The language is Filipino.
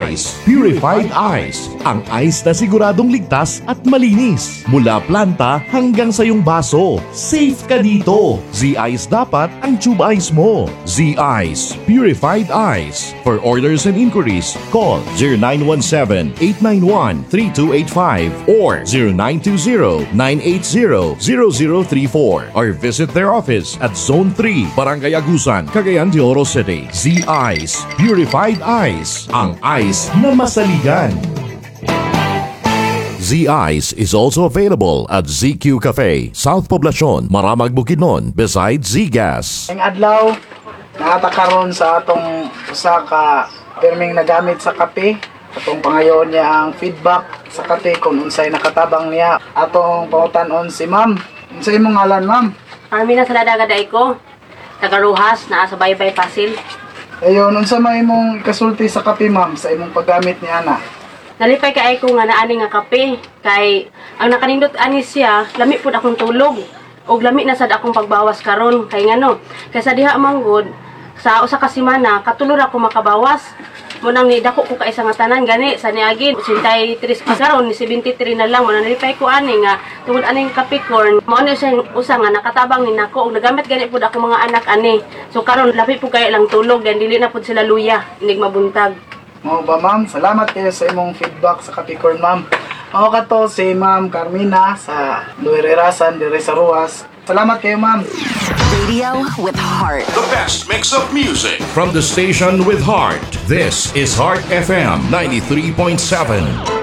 Z-Ice Purified Ice. Ang ice na siguradong ligtas at malinis. Mula planta hanggang sa iyong baso. Safe ka dito. Z-Ice dapat ang tube ice mo. Z-Ice Purified Ice. For orders and inquiries, call 0917-891-3285 or 0920-980-0034 or visit their office at Zone 3, Barangay Agusan, Cagayan de Oro City. Z-Ice Purified Ice. Ang ice na masaligan. Z-Ice is also available at ZQ Cafe, South Poblacion, Maramag, Bukidnon, beside Z-Gas. Ang adlaw, nakatakaroon sa atong usa ka perming nagamit sa kape. Atong pangayon niya ang feedback sa kape kung unsay nakatabang niya. Atong pautan-on si ma'am. Unsay imong ngalan, ma'am? Armina Saladagaday ko. Tagaruhas na sa Baybay Pasil. Ayon, unsa may imong kasulti sa kape, ma'am, sa imong paggamit ni ana? Nalipay kay ko nga naani nga kape kay ang nakanindot ani siya lami pud akong tulog ug lami na sad akong pagbawas karon kay ngano kay sa diha manggod sa usa ka semana katulor ako makabawas mo nang nidako ko kay nga tanan gani sa niagin 83 karon ni 73 na lang mo nalipay ko ani nga tungod aning kape corn mao ni siya usa nga nakatabang ni nako ug nagamit gani pud ako mga anak ani so karon labi pud kay lang tulog dan dili na pud sila luya inig mabuntag. Mao ba, ma'am? Salamat kayo sa imong feedback sa Capricorn, ma'am. Mao kato si Ma'am Carmina sa Luirerasan dire sa Ruas. Salamat kayo, ma'am. Radio with heart. The best mix of music from the station with heart. This is Heart FM 93.7.